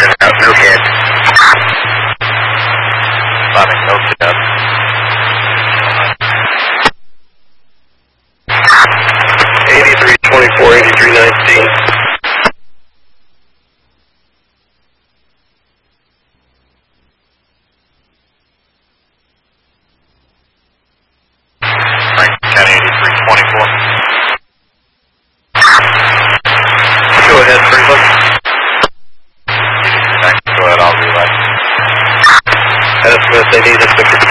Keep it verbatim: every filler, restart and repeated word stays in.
out, no hit. Bombing, no hit. eighty-three twenty-four, eighty-three nineteen. Go ahead, Freeman. Go ahead, I'll relay. Edith Smith, they need a